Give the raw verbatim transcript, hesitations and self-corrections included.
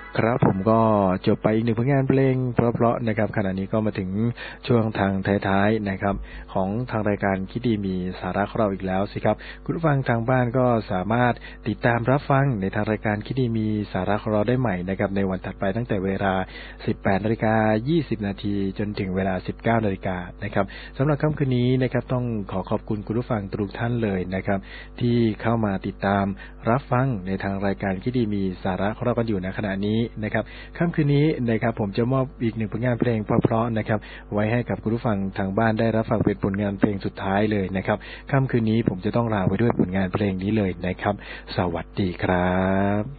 ครับผมก็จบไปอีกหนึ่งผลงานเพลงเพราะๆนะครับขณะนี้ก็มาถึงช่วงทางท้ายๆนะครับของทางรายการคิดดีมีสาระของเราอีกแล้วสิครับคุณผู้ฟังทางบ้านก็สามารถติดตามรับฟังในทางรายการคิดดีมีสาระของเราได้ใหม่นะครับในวันถัดไปตั้งแต่เวลา สิบแปดนาฬิกายี่สิบนาทีจนถึงเวลา สิบเก้านาฬิกานะครับสำหรับค่ำคืนนี้นะครับต้องขอขอบคุณคุณผู้ฟังทุกท่านเลยนะครับที่เข้ามาติดตามรับฟังในทางรายการคิดดีมีสาระของเรากันอยู่ในขณะนี้นะครับค่ำคืนนี้นะครับผมจะมอบอีกหนึ่งผลงานเพลงเพราะๆนะครับไว้ให้กับคุณผู้ฟังทางบ้านได้รับฟังเป็นผลงานเพลงสุดท้ายเลยนะครับค่ำคืนนี้ผมจะต้องลาไปด้วยผลงานเพลงนี้เลยนะครับสวัสดีครับ